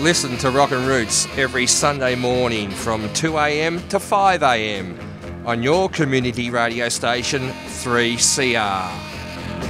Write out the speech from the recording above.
Listen to Rockin' Roots every Sunday morning from 2am to 5am on your community radio station 3CR.